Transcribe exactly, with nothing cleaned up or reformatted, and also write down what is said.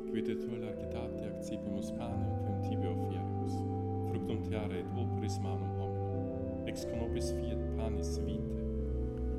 quid et tua largitate accipimus panem quem tibio oferimus, fructum teare et pulperis manum hominum, ex conopis fiat panis vitae,